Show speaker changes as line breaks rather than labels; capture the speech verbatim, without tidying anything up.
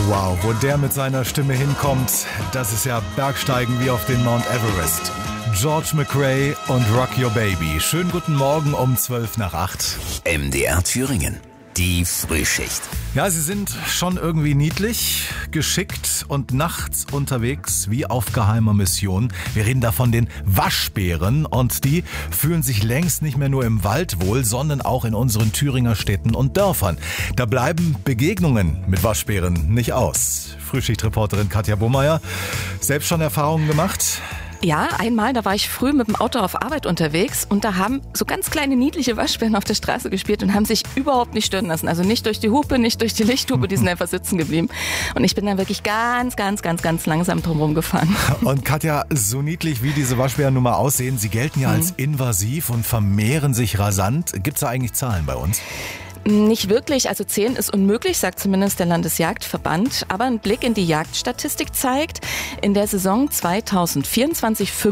Wow, wo der mit seiner Stimme hinkommt, das ist ja Bergsteigen wie auf den Mount Everest. George McRae und Rock Your Baby. Schönen guten Morgen um zwölf nach acht.
M D R Thüringen, die Frühschicht.
Ja, sie sind schon irgendwie niedlich, geschickt und nachts unterwegs wie auf geheimer Mission. Wir reden da von den Waschbären und die fühlen sich längst nicht mehr nur im Wald wohl, sondern auch in unseren Thüringer Städten und Dörfern. Da bleiben Begegnungen mit Waschbären nicht aus. Frühschichtreporterin Katja Bohmeier, selbst schon Erfahrungen gemacht?
Ja, einmal, da war ich früh mit dem Auto auf Arbeit unterwegs und da haben so ganz kleine niedliche Waschbären auf der Straße gespielt und haben sich überhaupt nicht stören lassen. Also nicht durch die Hupe, nicht durch die Lichthupe, die sind einfach sitzen geblieben. Und ich bin dann wirklich ganz, ganz, ganz, ganz langsam drumherum gefahren.
Und Katja, so niedlich wie diese Waschbären nun mal aussehen, sie gelten ja als invasiv und vermehren sich rasant. Gibt es da eigentlich Zahlen bei uns?
Nicht wirklich, also zehn ist unmöglich, sagt zumindest der Landesjagdverband. Aber ein Blick in die Jagdstatistik zeigt, in der Saison zweitausendvierundzwanzig